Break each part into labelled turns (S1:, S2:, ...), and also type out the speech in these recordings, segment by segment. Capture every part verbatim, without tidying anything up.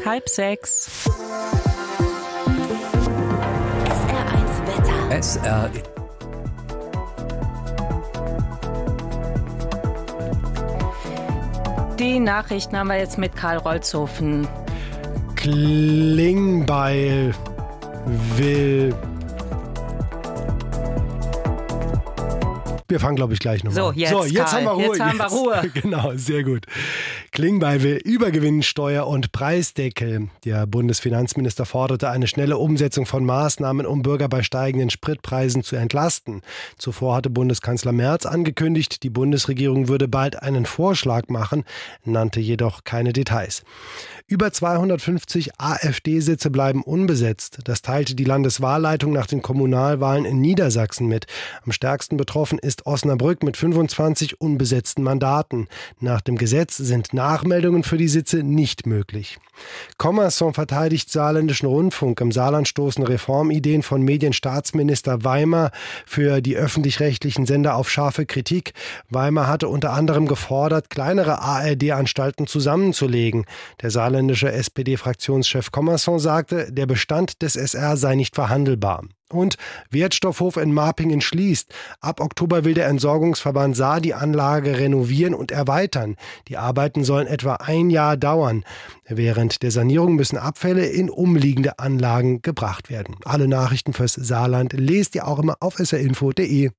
S1: halb sechs.
S2: S R eins Wetter.
S3: S R
S1: Die Nachrichten haben wir jetzt mit Karl Rolzhofen.
S4: Klingbeil will... Wir fangen, glaube ich, gleich nochmal
S1: an. So, jetzt, so, jetzt
S4: haben wir Ruhe.
S1: Jetzt haben wir Ruhe.
S4: Jetzt. Genau, sehr gut. Klingbeil will Übergewinnsteuer und Preisdeckel. Der Bundesfinanzminister forderte eine schnelle Umsetzung von Maßnahmen, um Bürger bei steigenden Spritpreisen zu entlasten. Zuvor hatte Bundeskanzler Merz angekündigt, die Bundesregierung würde bald einen Vorschlag machen, nannte jedoch keine Details. Über zweihundertfünfzig AfD-Sitze bleiben unbesetzt. Das teilte die Landeswahlleitung nach den Kommunalwahlen in Niedersachsen mit. Am stärksten betroffen ist Osnabrück mit fünfundzwanzig unbesetzten Mandaten. Nach dem Gesetz sind Nachmeldungen für die Sitze nicht möglich. Commerson verteidigt saarländischen Rundfunk. Im Saarland stoßen Reformideen von Medienstaatsminister Weimer für die öffentlich-rechtlichen Sender auf scharfe Kritik. Weimer hatte unter anderem gefordert, kleinere A R D-Anstalten zusammenzulegen. Der saarländische S P D-Fraktionschef Commerson sagte, der Bestand des S R sei nicht verhandelbar. Und Wertstoffhof in Marpingen schließt. Ab Oktober will der Entsorgungsverband Saar die Anlage renovieren und erweitern. Die Arbeiten sollen etwa ein Jahr dauern. Während der Sanierung müssen Abfälle in umliegende Anlagen gebracht werden. Alle Nachrichten fürs Saarland lest ihr auch immer auf s r info punkt d e.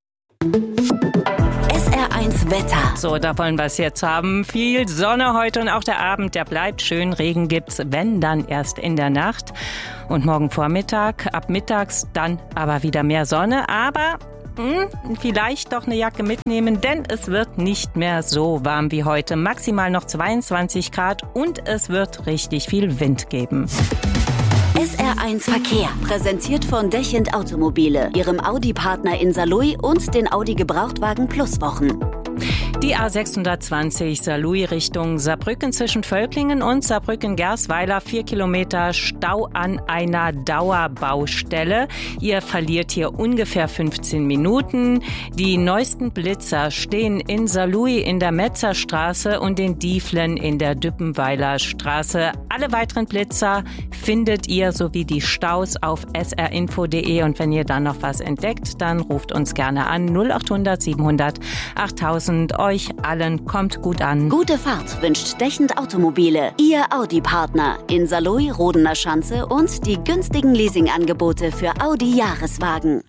S2: S R eins Wetter.
S1: So, da wollen wir es jetzt haben. Viel Sonne heute und auch der Abend, der bleibt schön. Regen gibt's, wenn dann erst in der Nacht. Und morgen Vormittag, ab mittags dann aber wieder mehr Sonne. Aber mh, vielleicht doch eine Jacke mitnehmen, denn es wird nicht mehr so warm wie heute. Maximal noch zweiundzwanzig Grad und es wird richtig viel Wind geben.
S2: S R eins Verkehr, präsentiert von Dechend Automobile, ihrem Audi-Partner in Saarlouis und den Audi Gebrauchtwagen Plus Wochen.
S1: Die A sechshundertzwanzig Saarlouis Richtung Saarbrücken zwischen Völklingen und Saarbrücken-Gersweiler. Vier Kilometer Stau an einer Dauerbaustelle. Ihr verliert hier ungefähr fünfzehn Minuten. Die neuesten Blitzer stehen in Saarlouis in der Metzerstraße und in Dieflen in der Düppenweiler Straße. Alle weiteren Blitzer findet ihr sowie die Staus auf s r info punkt d e. Und wenn ihr dann noch was entdeckt, dann ruft uns gerne an null acht hundert siebenhundert achttausend. Euch allen kommt gut an.
S2: Gute Fahrt wünscht Dechend Automobile, Ihr Audi-Partner in Saarlouis, Rodener Schanze und die günstigen Leasingangebote für Audi-Jahreswagen.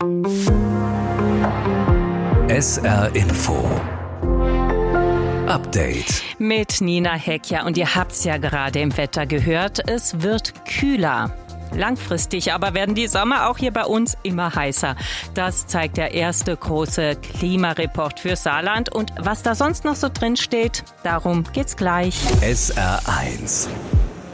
S3: S R Info Update
S1: mit Nina Heckja. Und ihr habt's ja gerade im Wetter gehört, es wird kühler. Langfristig aber werden die Sommer auch hier bei uns immer heißer. Das zeigt der erste große Klimareport für Saarland. Und was da sonst noch so drin steht, darum geht's gleich.
S3: S R eins